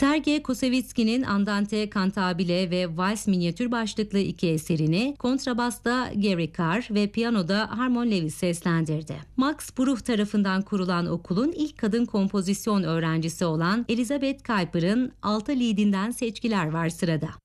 Sergei Kossevitsky'nin Andante Cantabile ve Vals Minyatür başlıklı iki eserini kontrabasta Gary Carr ve piyanoda Harmon Lewis seslendirdi. Max Bruch tarafından kurulan okulun ilk kadın kompozisyon öğrencisi olan Elizabeth Kuiper'ın 6 liedinden seçkiler var sırada.